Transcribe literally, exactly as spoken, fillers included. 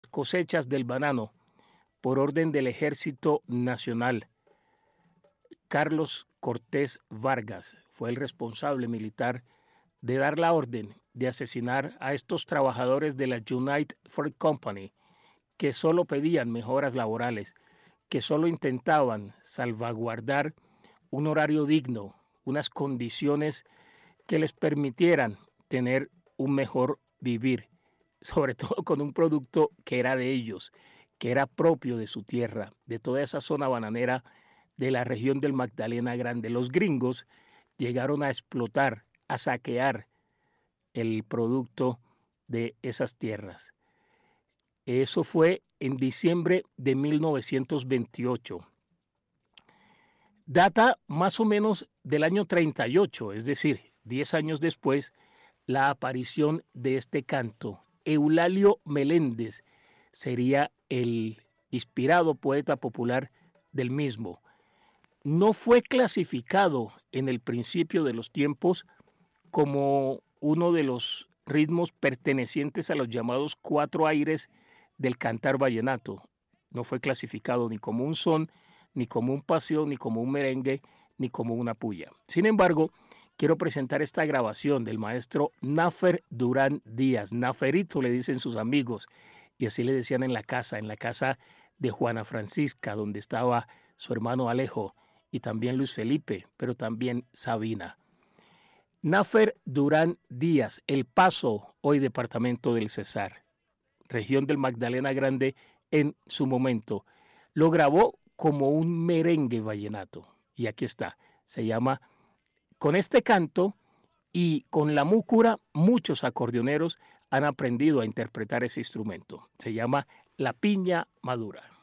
cosechas del banano por orden del Ejército Nacional. Carlos Cortés Vargas fue el responsable militar de dar la orden de asesinar a estos trabajadores de la United Fruit Company, que solo pedían mejoras laborales, que solo intentaban salvaguardar un horario digno, unas condiciones que les permitieran tener un mejor vivir, sobre todo con un producto que era de ellos, que era propio de su tierra, de toda esa zona bananera de la región del Magdalena Grande. Los gringos llegaron a explotar, a saquear el producto de esas tierras. Eso fue en diciembre de mil novecientos veintiocho. Data más o menos del año treinta y ocho, es decir, diez años después, la aparición de este canto. Eulalio Meléndez sería el inspirado poeta popular del mismo. No fue clasificado en el principio de los tiempos como uno de los ritmos pertenecientes a los llamados cuatro aires del cantar vallenato. No fue clasificado ni como un son, ni como un paseo, ni como un merengue, ni como una puya. Sin embargo, quiero presentar esta grabación del maestro Nafer Durán Díaz. Naferito le dicen sus amigos, y así le decían en la casa, en la casa de Juana Francisca, donde estaba su hermano Alejo, y también Luis Felipe, pero también Sabina. Nafer Durán Díaz, El Paso, hoy departamento del Cesar, región del Magdalena Grande en su momento. Lo grabó como un merengue vallenato, y aquí está, se llama Con este canto, y con la múcura muchos acordeoneros han aprendido a interpretar ese instrumento. Se llama La Piña Madura.